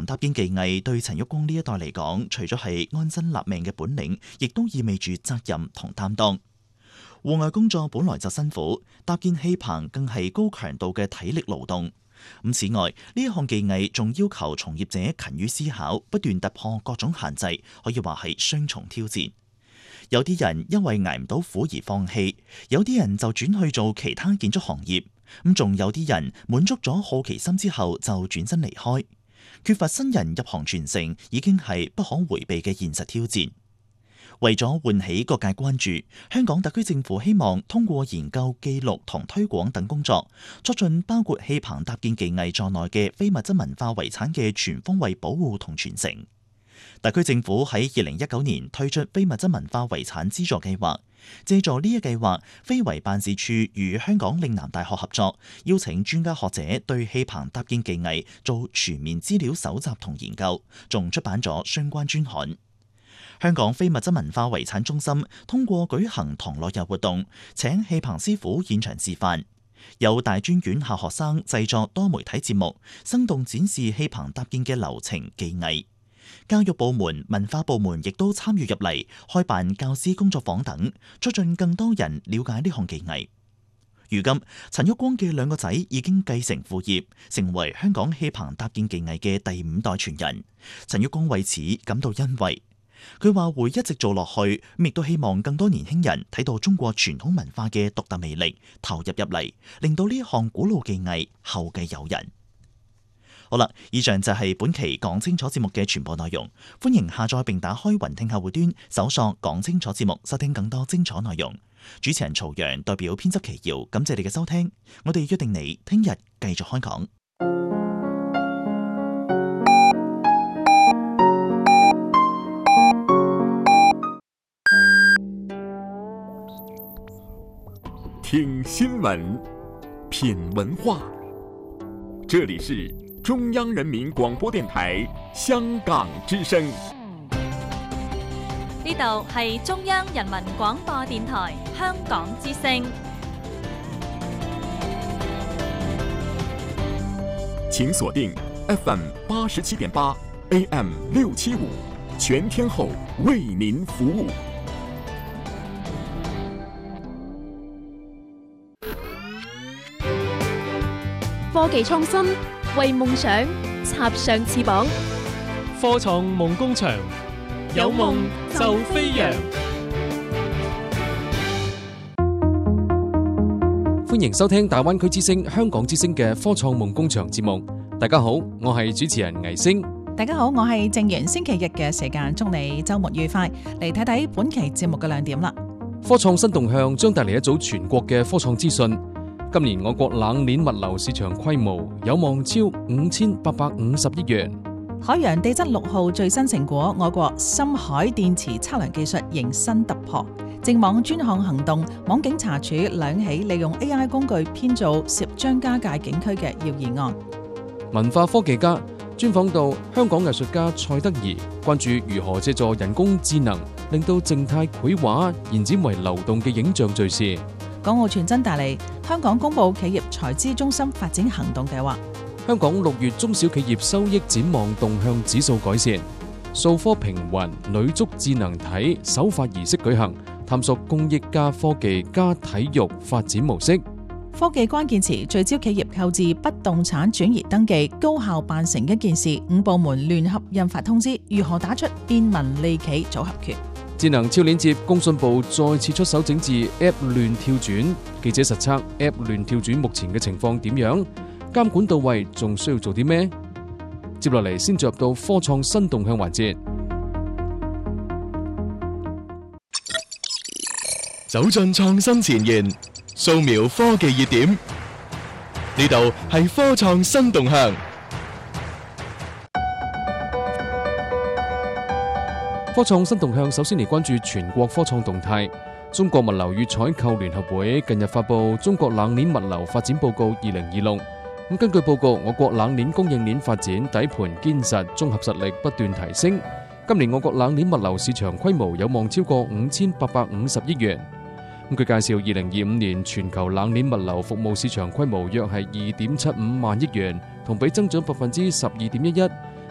搭建技藝對陳旭光呢一代嚟講，除咗係安身立命嘅本領，亦都意味住責任同擔當。戶外工作本來就辛苦，搭建氣棚更係高強度嘅體力勞動。此外，呢一項技藝仲要求從業者勤於思考，不斷突破各種限制，可以話係雙重挑戰。有啲人因為捱唔到苦而放棄，有啲人就轉去做其他建築行業，仲有啲人滿足咗好奇心之後就轉身離開。缺乏新人入行傳承，已經係不可迴避嘅現實挑戰。為咗喚起各界關注，香港特區政府希望通過研究、記錄同推廣等工作，促進包括氣棚搭建技藝在內嘅非物質文化遺產嘅全方位保護同傳承。特區政府喺2019年推出非物質文化遺產資助計劃，借助呢一計劃，非遺辦事處與香港嶺南大學合作，邀請專家學者對氣棚搭建技藝做全面資料搜集同研究，仲出版咗相關專刊。香港非物質文化遺產中心通過舉行唐樂日活動，請氣棚師傅現場示範，有大專院校學生製作多媒體節目，生動展示氣棚搭建嘅流程技藝。教育部門、文化部門亦都參與入嚟，開辦教師工作坊等，促進更多人了解呢項技藝。如今，陳旭光嘅兩個仔已經繼承父業，成為香港氣棚搭建技藝嘅第5代傳人。陳旭光為此感到欣慰。佢話會一直做落去，亦都希望更多年輕人睇到中國傳統文化嘅獨特魅力，投入嚟，令到呢項古老技藝後繼有人。好啦，以上就係本期講清楚節目嘅全部內容。歡迎下載並打開雲聽客戶端，搜索講清楚節目，收聽更多精彩內容。主持人曹陽代表編輯奇瑤，感謝你嘅收聽。我哋約定你聽日繼續開講。 聽新聞，品文化，這裡是中央人民廣播電台香港之聲。 呢度係中央人民廣播電台香港之聲。 請鎖定 FM 87.8 AM 675，全天候為您服務。 科技創新，為夢想插上翅膀。 科創夢工場，有夢就飛揚。歡迎收聽大灣區之聲、香港之聲嘅科創夢工場節目。大家好，我係主持人倪星。 大家好，我係正源。星期日嘅時間，祝你週末愉快。嚟睇睇本期節目嘅亮點啦。 科創新動向將帶嚟一組全國嘅科創資訊。今年我國冷鏈物流市場規模有望超5850億元。 海洋地質6號最新成果，我國深海電池測量技術迎新突破。正網專項行動，網警查處2起利用 AI 工具編造涉張家界景區嘅謠言案。 文化科技家專訪到香港藝術家蔡德宜，關注如何借助人工智能令到靜態繪畫延展為流動嘅影像敘事。 港澳傳真帶嚟香港公布企業財資中心發展行動計劃。 香港6月中小企業收益展望動向指數改善。數科評雲女足智能體首發儀式舉行，探索公益加科技加體育發展模式。 科技關鍵詞聚焦企業購置不動產轉移登記，高效辦成一件事。5部門聯合印發通知，如何打出便民利企組合拳？ 智能超鏈接，工信部再次出手整治 App 亂跳轉。記者實測 App 亂跳轉目前嘅情況點樣？監管到位，仲需要做啲咩？接落嚟先進入到科創新動向環節。 走進創新前沿，掃描科技熱點。呢度係科創新動向。 科創新動向首先嚟關注全國科創動態。中國物流與採購聯合會近日發布《中國冷鏈物流發展報告2026》。根據報告，我國冷鏈供應鏈發展底盤堅實，綜合實力不斷提升。今年我國冷鏈物流市場規模有望超過5850億元。據介紹，2025年全球冷鏈物流服務市場規模約係2.75萬億元，同比增長12.11%。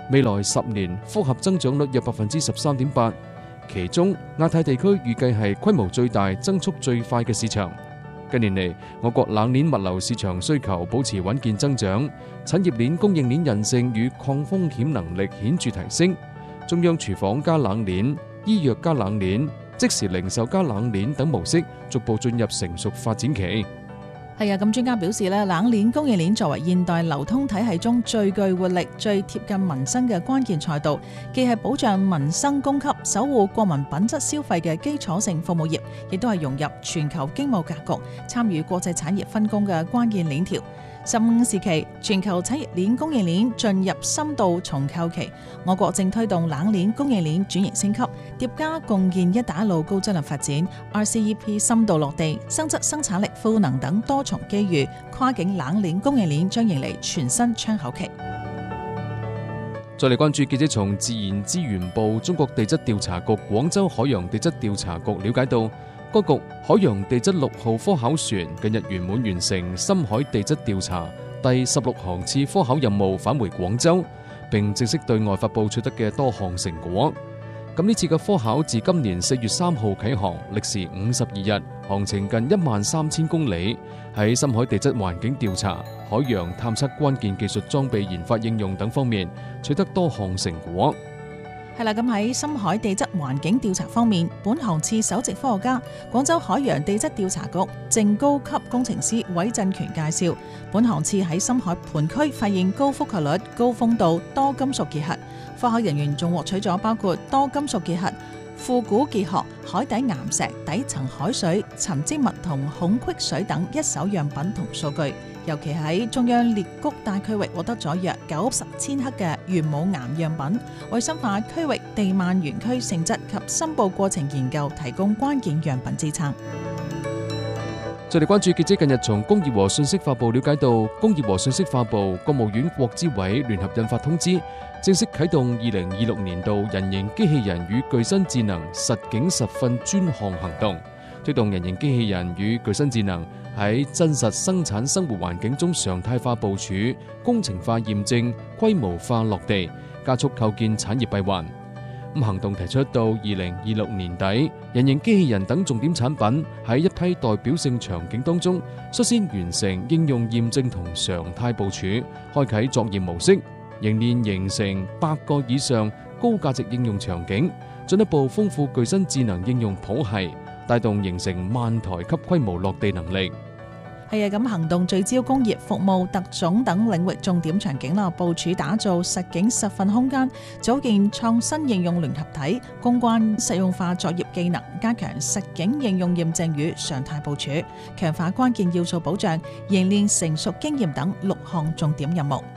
未來10年複合增長率約13.8%，其中亞太地區預計係規模最大、增速最快嘅市場。近年嚟，我國冷鏈物流市場需求保持穩健增長，產業鏈供應鏈韌性與抗風險能力顯著提升。中央廚房加冷鏈、醫藥加冷鏈、即時零售加冷鏈等模式逐步進入成熟發展期。 係啊，咁專家表示咧，冷鏈供應鏈作為現代流通體系中最具活力、最貼近民生嘅關鍵賽道，既係保障民生供給、守護國民品質消費嘅基礎性服務業，亦都係融入全球經貿格局、參與國際產業分工嘅關鍵鏈條。15時期，全球產業鏈供應鏈進入深度重構期，我國正推動冷鏈供應鏈轉型升級，疊加共建一帶一路高質量發展、RCEP 深度落地、增質生產力賦能等多重機遇，跨境冷鏈供應鏈將迎嚟全新窗口期。 再嚟關注記者從自然資源部中國地質調查局廣州海洋地質調查局了解到，該局海洋地質6號科考船近日圓滿完成深海地質調查第16航次科考任務，返回廣州，並正式對外發布取得嘅多項成果。咁呢次嘅科考自今年4月3號啟航，歷時52日，航程近13000公里，喺深海地質環境調查、海洋探測關鍵技術裝備研發應用等方面取得多項成果。 係啦，咁喺深海地質環境調查方面，本航次首席科學家、廣州海洋地質調查局正高級工程師韋振權介紹，本航次喺深海盤區發現高覆蓋率、高豐度多金屬結核，科考人員仲獲取咗包括多金屬結核、腐古結殼、海底岩石、底層海水、沉積物同孔隙水等一手樣品同數據。尤其喺中央裂谷帶區域獲得咗約90千克嘅玄武岩樣品，為深化區域地幔園區性質及申報過程研究提供關鍵樣品支撐。 再嚟關注記者近日從工業和信息化部了解到，工業和信息化部、國務院國資委聯合印發通知，正式啟動2026年度人形機器人與具身智能實景實訓專項行動，推動人形機器人與具身智能喺真實生產生活環境中常態化部署、工程化驗證、規模化落地，加速構建產業閉環。行動提出到2026年底，人形機器人等重點產品喺一批代表性場景當中，率先完成應用驗證同常態部署，開啟作業模式，凝練形成100個以上高價值應用場景，進一步豐富具身智能應用譜系，帶動形成萬台級規模落地能力。 係啊，咁行動聚焦工業、服務、特種等領域重點場景啦，部署打造實景實訓空間，組建創新應用聯合體，攻關實用化作業技能，加強實景應用驗證與常態部署，強化關鍵要素保障，凝練成熟經驗等6項重點任務。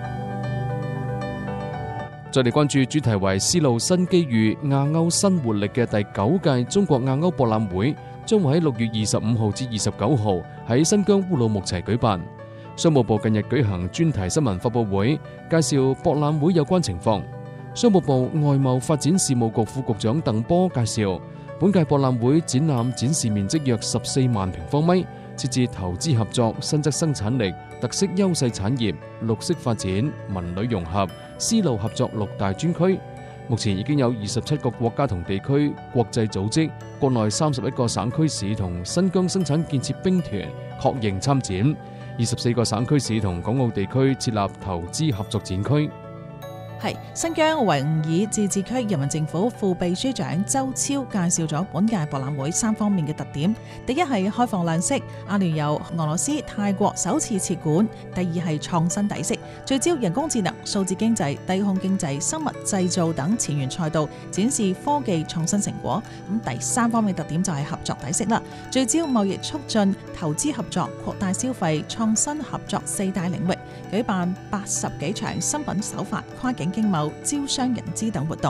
再嚟關注主題為絲路新機遇、亞歐新活力嘅第9屆中國亞歐博覽會，將會喺6月25號至29號喺新疆烏魯木齊舉辦。商務部近日舉行專題新聞發佈會，介紹博覽會有關情況。商務部外貿發展事務局副局長鄧波介紹，本屆博覽會展覽展示面積約14萬平方米，設置投資合作、新質生產力、特色優勢產業、綠色發展、文旅融合、絲路合作6大專區。目前已經有27個國家同地區、國際組織、國內31個省區市同新疆生產建設兵團確認參展，24個省區市同港澳地區設立投資合作展區。係新疆維吾爾自治區人民政府副秘書長周超介紹咗本屆博覽會3方面嘅特點。第一係開放量式，阿聯酋、俄羅斯、泰國首次設館；第二係創新底色，聚焦人工智能、數字經濟、低空經濟、生物製造等前沿賽道，展示科技創新成果。咁第3方面特點就係合作底色啦，聚焦貿易促進、投資合作、擴大消費、創新合作4大領域，舉辦80幾場新品手法、跨境經貿、招商引資等活動。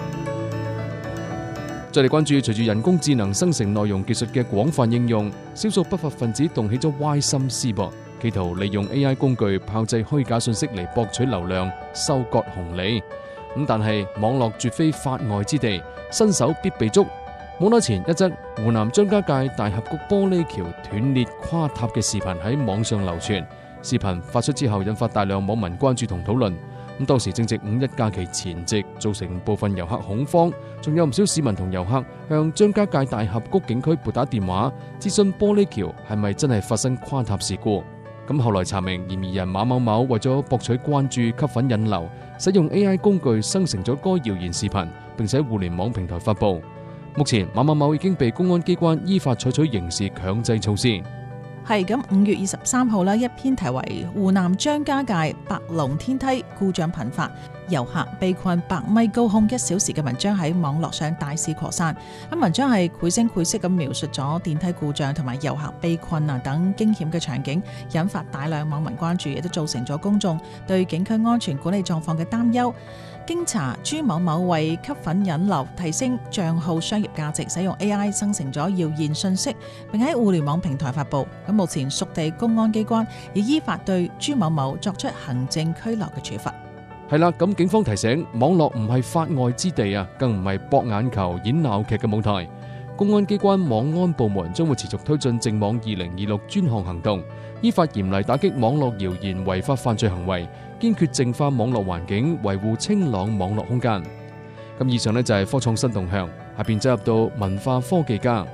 再嚟關注，隨住人工智能生成內容技術嘅廣泛應用，少數不法分子動起咗歪心思噃，企圖利用 AI 工具炮製虛假信息嚟博取流量、收割紅利。但係網絡絕非法外之地，新手必被捉。冇耐前，一則湖南張家界大峽谷玻璃橋斷裂垮塌嘅視頻喺網上流傳。視頻發出之後，引發大量網民關注同討論。 咁當時正值五一假期前夕，造成部分遊客恐慌，仲有唔少市民同遊客向張家界大峽谷景區撥打電話，諮詢玻璃橋係咪真係發生垮塌事故。咁後來查明，嫌疑人馬某某為咗博取關注、吸粉引流，使用 AI 工具生成咗該謠言視頻，並且喺互聯網平台發布。目前馬某某已經被公安機關依法採取刑事強制措施。 係咁，5月23號啦，一篇題為湖南張家界白龍天梯故障頻發，遊客被困百米高空1小時嘅文章喺網絡上大肆擴散。咁文章係繪聲繪色咁描述咗電梯故障同埋遊客被困等驚險嘅場景，引發大量網民關注，亦都造成咗公眾對景區安全管理狀況嘅擔憂。經查，朱某某為吸粉引流，提升帳號商業價值，使用 AI 生成咗謠言信息，並喺互聯網平台發布。咁目前屬地公安機關已依法對朱某某作出行政拘留嘅處罰。 係啦，咁警方提醒，網絡唔係法外之地啊，更唔係博眼球演鬧劇嘅舞台。公安機關網安部門將會持續推進淨網2026專項行動，依法嚴厲打擊網絡謠言違法犯罪行為，堅決淨化網絡環境，維護清朗網絡空間。咁以上呢，就係科創新動向，下邊走入到文化科技家。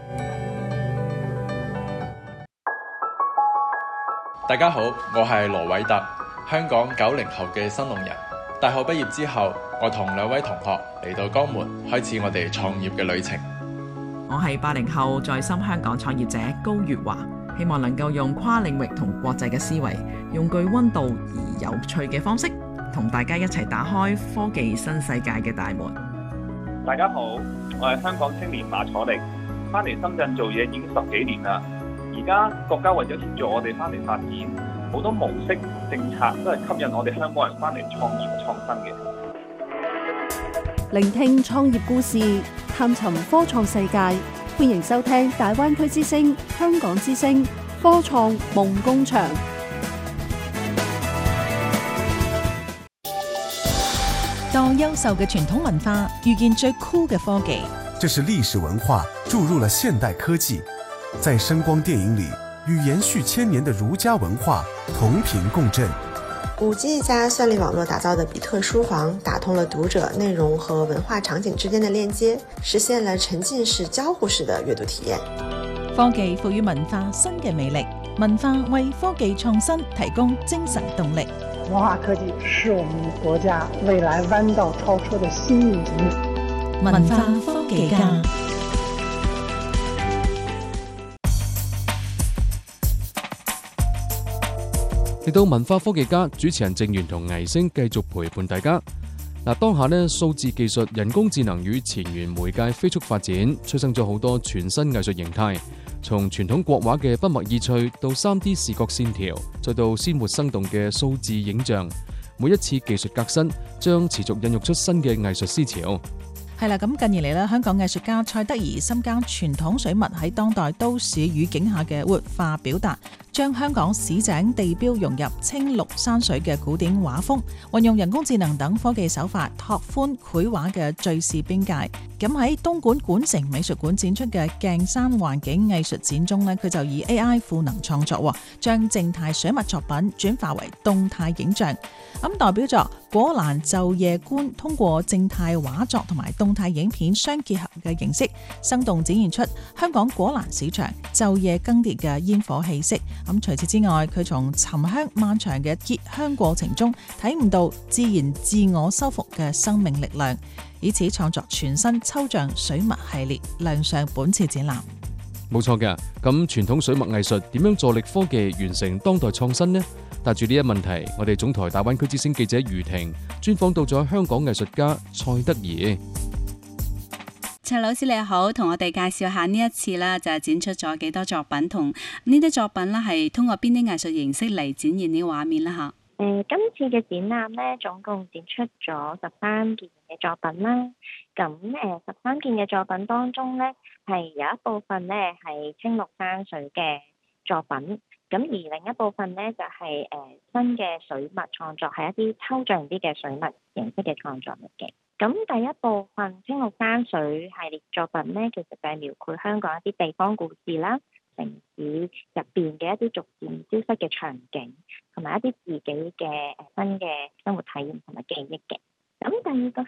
大家好，我係羅偉特，香港90後嘅新農人。大學畢業之後，我同2位同學嚟到江門，開始我哋創業嘅旅程。 我係80後在深香港創業者高月華，希望能夠用跨領域同國際嘅思維，用具溫度而有趣嘅方式，同大家一齊打開科技新世界嘅大門。 大家好，我係香港青年馬楚力，翻嚟深圳做嘢已經10幾年啦。而家國家為咗協助我哋翻嚟發展，好多模式政策都係吸引我哋香港人翻嚟創業創新嘅。 聆聽創業故事，探尋科創世界，歡迎收聽大灣區之聲、香港之聲科創夢工場。 當優秀嘅傳統文化遇見最酷嘅科技， 這是歷史文化注入了現代科技，在聲光電影裏與延續1000年的儒家文化同頻共振。 5G 加算力網絡打造的比特書房，打通了讀者內容和文化場景之間的鏈接，實現了沉浸式交互式的閱讀體驗。 科技賦予文化新嘅魅力，文化為科技創新提供精神動力。 文化科技是我們國家未來彎道超車的新引擎。 文化科技家。 嚟到文化科技家，主持人鄭源同倪星繼續陪伴大家。當下呢，數字技術、人工智能與前沿媒介飛速發展，催生咗好多全新藝術形態。從傳統國畫嘅筆墨意趣，到 3D 視覺線條，再到鮮活生動嘅數字影像，每一次技術革新，將持續孕育出新嘅藝術思潮。 係啦，咁近年嚟咧，香港藝術家蔡德宜深耕傳統水墨喺當代都市語境下嘅活化表達，將香港市井地標融入青綠山水嘅古典畫風，運用人工智能等科技手法拓寬繪畫嘅敘事邊界。咁喺東莞莞城美術館展出嘅鏡山環境藝術展中呢，佢就以 AI 賦能創作，將靜態水墨作品轉化為動態影像。咁代表作果欄晝夜觀通過靜態畫作同埋動態影片相結合嘅形式，生動展現出香港果欄市場晝夜更迭嘅煙火氣息。咁除此之外，佢從沉香漫長嘅結香過程中體悟到自然自我修復嘅生命力量，以此創作全新抽象水墨系列，亮相本次展覽。 冇錯嘅，咁傳統水墨藝術點樣助力科技完成當代創新呢？帶住呢一問題，我哋總台大灣區之聲記者余婷專訪到咗香港藝術家蔡德宜。 蔡老師你好，同我哋介紹下呢一次啦，就係展出咗幾多作品，同呢啲作品啦係通過邊啲藝術形式嚟展現呢個畫面啦吓？ 今次嘅展覽咧，總共展出咗13件嘅作品啦。咁13件嘅作品當中咧，係有一部分咧係青綠山水嘅作品。咁而另一部分咧就係新嘅水墨創作，係一啲抽象啲嘅水墨形式嘅創作嚟嘅。咁第一部分青綠山水系列作品咧，其實就係描繪香港一啲地方故事啦， 城市入邊嘅一啲逐漸消失嘅場景，同埋一啲自己嘅新嘅生活體驗同埋記憶嘅。咁第二個